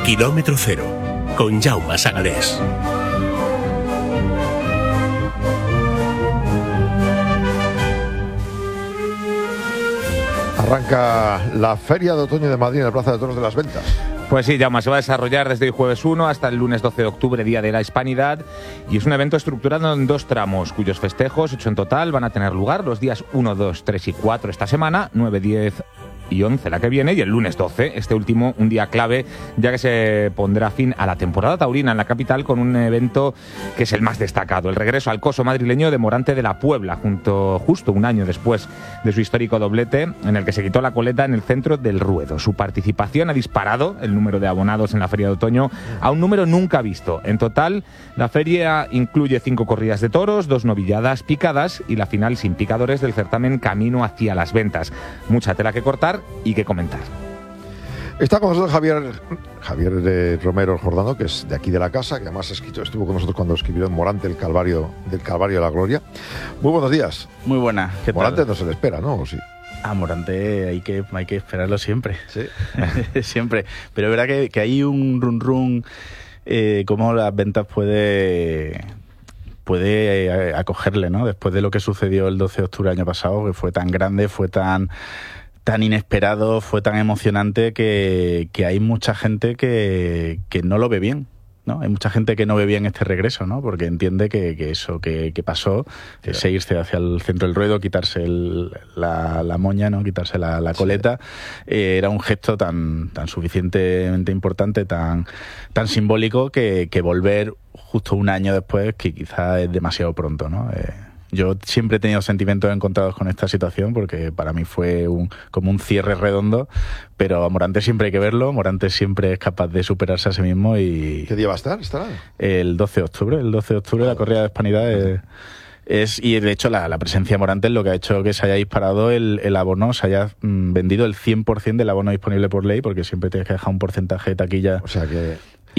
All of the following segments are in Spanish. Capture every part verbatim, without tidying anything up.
Kilómetro Cero, con Jaume Sagalés. Arranca la Feria de Otoño de Madrid en la Plaza de Toros de las Ventas. Pues sí, Jaume, se va a desarrollar desde el jueves uno hasta el lunes doce de octubre, Día de la Hispanidad, y es un evento estructurado en dos tramos, cuyos festejos, ocho en total, van a tener lugar los días uno, dos, tres y cuatro esta semana, nueve, diez y once la que viene, y el lunes doce, este último un día clave, ya que se pondrá fin a la temporada taurina en la capital con un evento que es el más destacado, el regreso al coso madrileño de Morante de la Puebla, junto justo un año después de su histórico doblete, en el que se quitó la coleta en el centro del ruedo. Su participación ha disparado el número de abonados en la Feria de Otoño a un número nunca visto. En total, la feria incluye cinco corridas de toros, dos novilladas picadas y la final sin picadores del certamen Camino hacia las Ventas. Mucha tela que cortar y que comentar. Está con nosotros Javier Javier de Romero Jordano, que es de aquí de la casa, que además escrito, estuvo con nosotros cuando escribió en Morante el Calvario del Calvario de la Gloria. Muy buenos días. Muy buena. ¿Qué Morante tal? No se le espera, ¿no? ¿O sí? A Morante hay que, hay que esperarlo siempre. Sí. Siempre. Pero es verdad que, que hay un run run, eh, cómo las ventas puede... puede eh, acogerle, ¿no? Después de lo que sucedió el doce de octubre del año pasado, que fue tan grande, fue tan... tan inesperado, fue tan emocionante que, que hay mucha gente que, que no lo ve bien, ¿no? Hay mucha gente que no ve bien este regreso, ¿no? Porque entiende que, que eso que, que pasó, sí, es irse hacia el centro del ruedo, quitarse el, la, la moña, ¿no? Quitarse la, la coleta, sí. eh, era un gesto tan, tan suficientemente importante, tan, tan simbólico, que, que volver justo un año después, que quizás es demasiado pronto, ¿no? Eh, Yo siempre he tenido sentimientos encontrados con esta situación porque para mí fue un, como un cierre redondo, pero a Morante siempre hay que verlo, Morante siempre es capaz de superarse a sí mismo. Y ¿qué día va a estar? ¿Estará? El doce de octubre, el doce de octubre, la corrida de Hispanidad es, es y de hecho la, la presencia de Morante es lo que ha hecho que se haya disparado el, el abono, se haya mm, vendido el cien por ciento del abono disponible por ley, porque siempre tienes que dejar un porcentaje de taquilla. O sea que...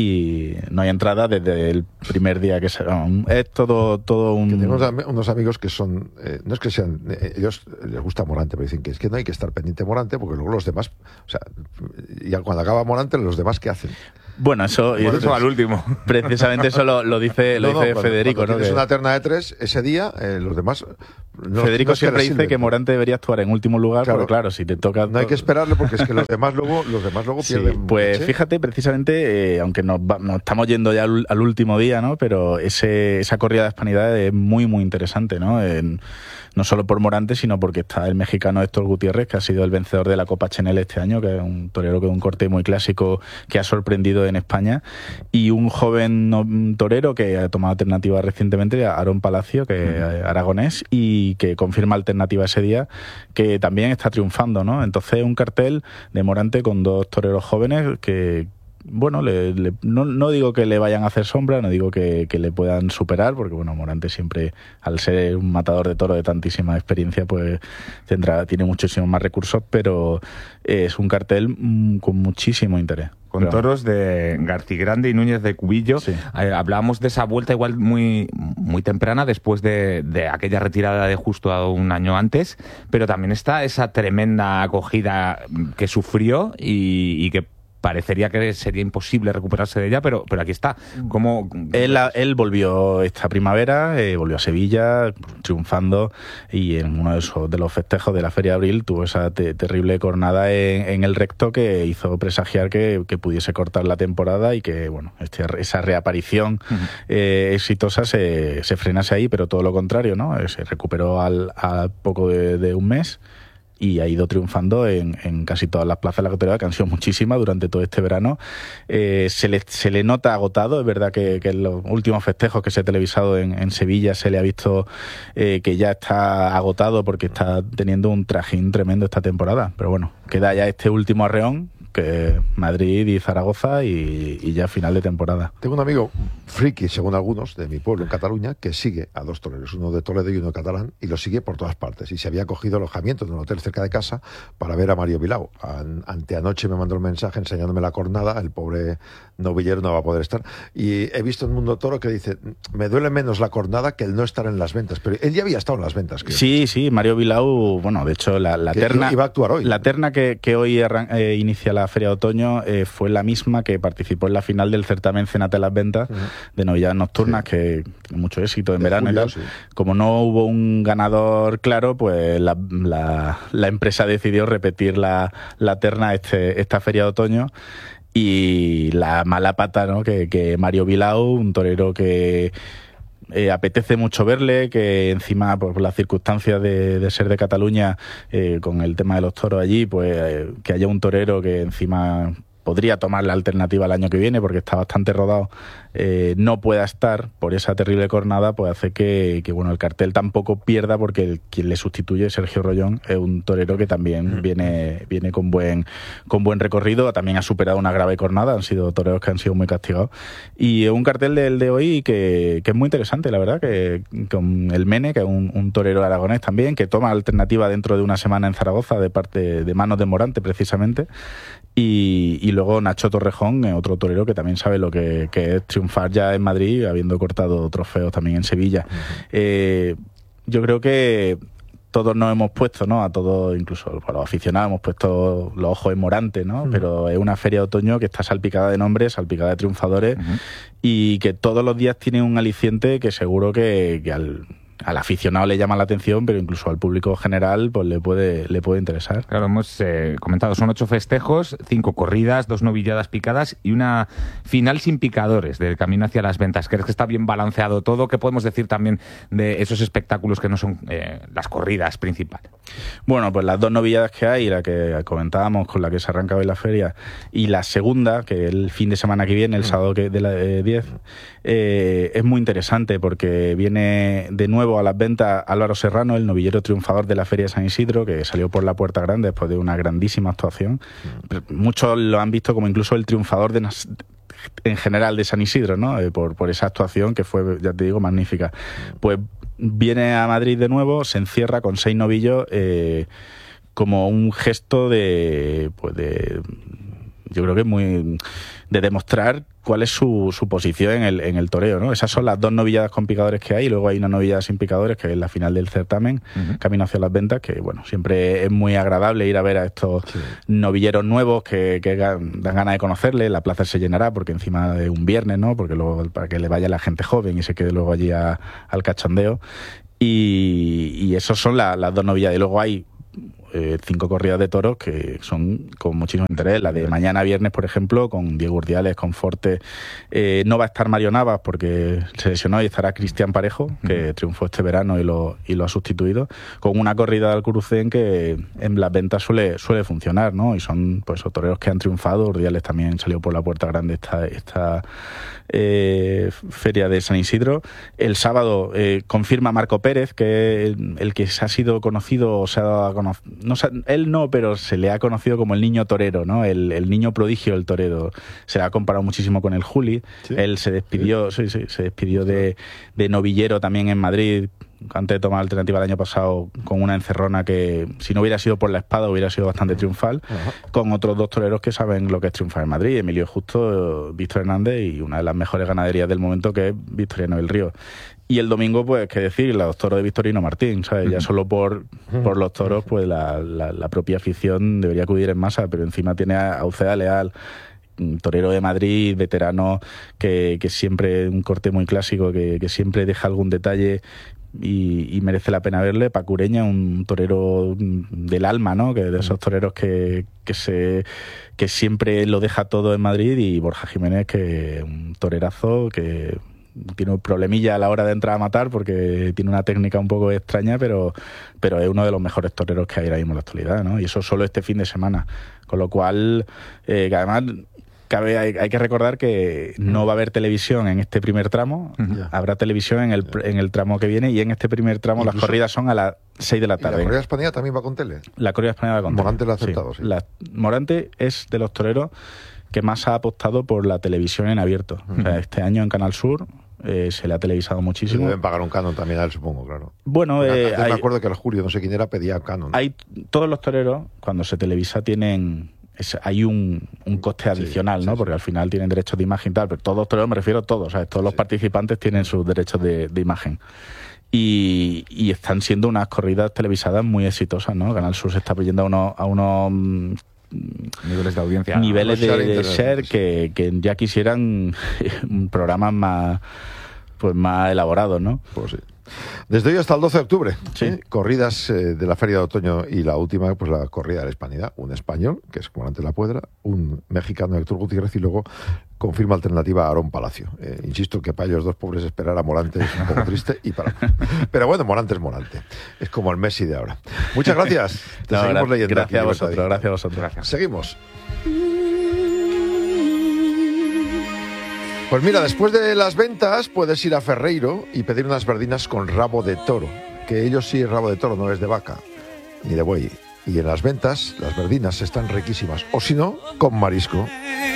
y no hay entrada desde el primer día que se... No, es todo, todo un... Que tenemos unos amigos que son... Eh, no es que sean... Eh, ellos les gusta Morante, pero dicen que es que no hay que estar pendiente de Morante porque luego los demás... O sea, y cuando acaba Morante, ¿los demás qué hacen? Bueno, eso... Bueno, eso al último. Precisamente eso lo, lo dice, lo no, dice no, Federico, cuando ¿no? Tienes que... una terna de tres, ese día, eh, los demás... No, Federico no siempre que dice que Morante debería actuar en último lugar, claro, porque claro, si te toca... No hay que esperarle porque es que los demás luego, los demás luego sí, pierden... Pues ¿sí? Fíjate, precisamente, eh, aunque nos, va, nos estamos yendo ya al, al último día, ¿no? Pero ese, esa corrida de Hispanidad es muy, muy interesante, ¿no? En, no solo por Morante, sino porque está el mexicano Héctor Gutiérrez, que ha sido el vencedor de la Copa Chenel este año, que es un torero que es un corte muy clásico que ha sorprendido en España, y un joven no, torero que ha tomado alternativa recientemente, Aarón Palacio, que es uh-huh. aragonés, y que confirma alternativa ese día, que también está triunfando, ¿no? Entonces un cartel de Morante con dos toreros jóvenes que... Bueno, le, le, no, no digo que le vayan a hacer sombra, no digo que, que le puedan superar, porque bueno, Morante siempre, al ser un matador de toro de tantísima experiencia, pues tendrá, tiene muchísimos más recursos, pero es un cartel mmm, con muchísimo interés. Con pero... toros de Garcigrande y Núñez de Cubillo. Sí. Eh, hablábamos de esa vuelta igual muy, muy temprana, después de, de aquella retirada de justo a un año antes, pero también está esa tremenda acogida que sufrió y, y que parecería que sería imposible recuperarse de ella, pero, pero aquí está. ¿Cómo? Él, él volvió esta primavera, eh, volvió a Sevilla, triunfando, y en uno de, esos, de los festejos de la Feria de Abril tuvo esa te, terrible cornada en, en el recto que hizo presagiar que, que pudiese cortar la temporada y que bueno, este, esa reaparición uh-huh. eh, exitosa se, se frenase ahí, pero todo lo contrario, ¿no? Se recuperó al, a poco de, de un mes y ha ido triunfando en, en casi todas las plazas de la categoría, que han sido muchísimas durante todo este verano. Eh, se, le, se le nota agotado, es verdad que, que en los últimos festejos que se ha televisado en, en Sevilla se le ha visto eh, que ya está agotado porque está teniendo un trajín tremendo esta temporada, pero bueno, queda ya este último arreón, que es Madrid y Zaragoza, y, y ya final de temporada. Tengo un amigo friki, según algunos, de mi pueblo en Cataluña, que sigue a dos toreros, uno de Toledo y uno de Catalán, y lo sigue por todas partes, y se había cogido alojamiento en un hotel cerca de casa para ver a Mario Bilao. An- anteanoche me mandó un mensaje enseñándome la cornada, el pobre novillero no va a poder estar, y he visto en Mundo Toro que dice, me duele menos la cornada que el no estar en las ventas, pero él ya había estado en las ventas, creo. Sí, sí, Mario Bilao, bueno, de hecho la, la terna iba a actuar hoy. La terna que, que hoy arran- eh, inicia la la Feria de Otoño eh, fue la misma que participó en la final del certamen Cénate las Ventas uh-huh. de novilladas nocturnas, sí. que tiene mucho éxito en de verano julio, y tal. Sí. Como no hubo un ganador claro, pues la, la, la empresa decidió repetir la, la terna este, esta Feria de Otoño. Y la mala pata, ¿no? que, que Mario Bilao, un torero que Eh, apetece mucho verle, que encima por, por las circunstancias de, de ser de Cataluña, eh, con el tema de los toros allí, pues eh, que haya un torero que encima podría tomar la alternativa el año que viene porque está bastante rodado, eh, no pueda estar por esa terrible cornada, pues hace que, que bueno, el cartel tampoco pierda, porque el, quien le sustituye, Sergio Rollón, es un torero que también mm. viene, viene con buen con buen recorrido, también ha superado una grave cornada, han sido toreros que han sido muy castigados, y es un cartel del de hoy que, que es muy interesante, la verdad, que con el Mene, que es un, un torero aragonés también, que toma alternativa dentro de una semana en Zaragoza de parte de manos de Morante precisamente, y, y luego Nacho Torrejón, otro torero que también sabe lo que, que es triunfar ya en Madrid, habiendo cortado trofeos también en Sevilla. Uh-huh. Eh, yo creo que todos nos hemos puesto, ¿no? A todos, incluso a los aficionados, hemos puesto los ojos en Morante, ¿no? Uh-huh. Pero es una feria de otoño que está salpicada de nombres, salpicada de triunfadores, uh-huh. y que todos los días tiene un aliciente que seguro que, que al... al aficionado le llama la atención, pero incluso al público general pues le puede le puede interesar. Claro, hemos eh, comentado, son ocho festejos, cinco corridas, dos novilladas picadas y una final sin picadores del camino hacia las ventas. ¿Crees que está bien balanceado todo? ¿Qué podemos decir también de esos espectáculos que no son eh, las corridas principales? Bueno, pues las dos novilladas que hay, la que comentábamos, con la que se arranca hoy la feria, y la segunda, que el fin de semana que viene, el sábado que de la eh, diez, eh, es muy interesante porque viene de nuevo a las ventas Álvaro Serrano, el novillero triunfador de la Feria de San Isidro, que salió por la Puerta Grande después de una grandísima actuación. Muchos lo han visto como incluso el triunfador de en general de San Isidro, ¿no? Eh, por, por esa actuación que fue, ya te digo, magnífica. Pues viene a Madrid de nuevo, se encierra con seis novillos, eh, como un gesto de, pues de, yo creo que es muy de demostrar cuál es su, su posición en el, en el toreo, ¿no? Esas son las dos novilladas con picadores que hay, y luego hay una novillada sin picadores, que es la final del certamen, uh-huh. camino hacia las ventas, que bueno, siempre es muy agradable ir a ver a estos sí. novilleros nuevos que, que dan ganas de conocerles. La plaza se llenará porque encima de un viernes, ¿no? Porque luego, para que le vaya la gente joven y se quede luego allí a, al cachondeo. Y, y esas son la, las dos novilladas. Y luego hay Eh, cinco corridas de toros que son con muchísimo interés. La de mañana viernes, por ejemplo, con Diego Urdiales, con Forte. Eh, no va a estar Mario Navas porque se lesionó, y estará Cristian Parejo, que uh-huh. triunfó este verano y lo, y lo ha sustituido, con una corrida de Alcurucén que en las ventas suele, suele funcionar, ¿no? Y son pues toreros que han triunfado. Urdiales también salió por la Puerta Grande esta, esta eh, feria de San Isidro. El sábado eh, confirma Marco Pérez, que el, el que se ha sido conocido, o se ha dado a conocer, no, él no, pero se le ha conocido como el niño torero, ¿no? El, el niño prodigio del torero. Se le ha comparado muchísimo con el Juli. ¿Sí? Él se despidió, sí, sí, se despidió de, de novillero también en Madrid, antes de tomar alternativa el año pasado, con una encerrona que, si no hubiera sido por la espada, hubiera sido bastante triunfal, uh-huh. con otros dos toreros que saben lo que es triunfar en Madrid, Emilio Justo, Víctor Hernández, y una de las mejores ganaderías del momento, que es Victoriano del Río. Y el domingo, pues, qué decir, los toros de Victorino Martín, ¿sabes? Uh-huh. Ya solo por, por los toros, pues la, la, la propia afición debería acudir en masa, pero encima tiene a Uceda Leal, un torero de Madrid, veterano, que, que siempre, un corte muy clásico, que, que siempre deja algún detalle y, y merece la pena verle. Paco Ureña, un torero del alma, ¿no? Que de esos toreros que, que se que siempre lo deja todo en Madrid, y Borja Jiménez, que un torerazo que tiene un problemilla a la hora de entrar a matar porque tiene una técnica un poco extraña, pero, pero es uno de los mejores toreros que hay ahora mismo en la actualidad, ¿no? Y eso solo este fin de semana. Con lo cual, eh, que además cabe, hay, hay que recordar que no va a haber televisión en este primer tramo, uh-huh. habrá televisión en el, en el tramo que viene, y en este primer tramo incluso las corridas son a las seis de la tarde. ¿Y la corrida española también va con tele? La corrida española va con Morante tele. lo ha aceptado, sí. sí. La, Morante es de los toreros que más ha apostado por la televisión en abierto. Uh-huh. O sea, este año en Canal Sur Eh, se le ha televisado muchísimo. Y deben pagar un canon también a él, supongo, claro. Bueno, eh, hay, me hay, acuerdo que el Julio, no sé quién era, pedía canon. Hay todos los toreros, cuando se televisa, tienen es, hay un, un coste adicional, sí, ¿no? Sí, porque sí. al final tienen derechos de imagen y tal, pero todos los toreros, me refiero a todos, ¿sabes? Todos sí. los participantes tienen sus derechos de, de imagen. Y, y están siendo unas corridas televisadas muy exitosas, ¿no? Canal Sur se está pidiendo a unos, a unos niveles de audiencia. Niveles de, de share sí. que, que ya quisieran programas más, pues más elaborados, ¿no? Pues sí. Desde hoy hasta el doce de octubre, sí. ¿eh? Corridas eh, de la Feria de Otoño y la última, pues la corrida de la Hispanidad. Un español, que es Comandante de la Puebla, un mexicano, Héctor Gutiérrez, y luego confirma alternativa a Aarón Palacio. Eh, insisto que para ellos dos pobres esperar a Morante es un poco triste, y para... pero bueno, Morante es Morante. Es como el Messi de ahora. Muchas gracias. Te no, seguimos gra- leyendo. Gracias aquí, a vosotros, Libertad. gracias a vosotros. Gracias. Seguimos. Pues mira, después de las ventas puedes ir a Ferreiro y pedir unas verdinas con rabo de toro, que ellos sí, rabo de toro no es de vaca ni de buey. Y en las ventas las verdinas están riquísimas, o si no, con marisco.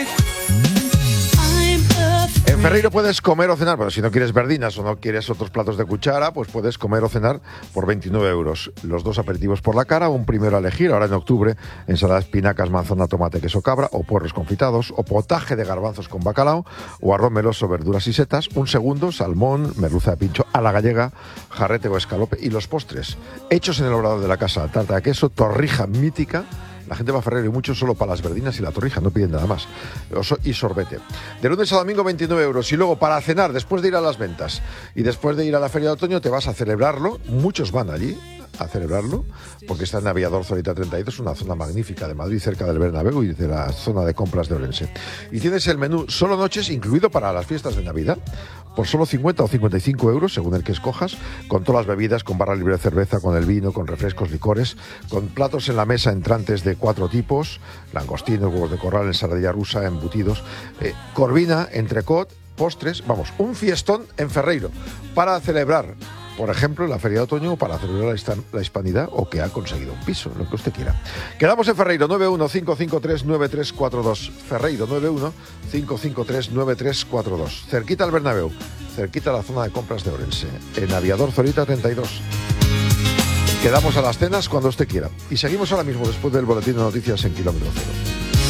En Ferreiro puedes comer o cenar, pero si no quieres verdinas o no quieres otros platos de cuchara, pues puedes comer o cenar por veintinueve euros. Los dos aperitivos por la cara, un primero a elegir, ahora en octubre, ensalada de espinacas, manzana, tomate, queso cabra, o puerros confitados, o potaje de garbanzos con bacalao, o arroz meloso, verduras y setas. Un segundo, salmón, merluza de pincho a la gallega, jarrete o escalope. Y los postres, hechos en el obrador de la casa, tarta de queso, torrija mítica. La gente va a Ferreiro y mucho solo para las verdinas y la torrija, no piden nada más. Y sorbete. De lunes a domingo, veintinueve euros. Y luego para cenar, después de ir a las ventas y después de ir a la Feria de Otoño, te vas a celebrarlo. Muchos van allí a celebrarlo, porque está en Aviador Zorita treinta y dos, una zona magnífica de Madrid, cerca del Bernabéu y de la zona de compras de Orense. Y tienes el menú solo noches, incluido para las fiestas de Navidad, por solo cincuenta o cincuenta y cinco euros, según el que escojas, con todas las bebidas, con barra libre de cerveza, con el vino, con refrescos, licores, con platos en la mesa entrantes de cuatro tipos, langostinos, huevos de corral, ensaladilla rusa, embutidos, eh, corvina, entrecot, postres, vamos, un fiestón en Ferreiro para celebrar, por ejemplo, la Feria de Otoño, para celebrar la, la hispanidad, o que ha conseguido un piso, lo que usted quiera. Quedamos en Ferreiro, nueve uno cinco cinco tres nueve tres cuatro dos. Ferreiro, nueve uno cinco cinco tres nueve tres cuatro dos. Cerquita al Bernabéu, cerquita a la zona de compras de Orense, en Aviador Zorita treinta y dos. Quedamos a las cenas cuando usted quiera. Y seguimos ahora mismo después del boletín de noticias en Kilómetro Cero.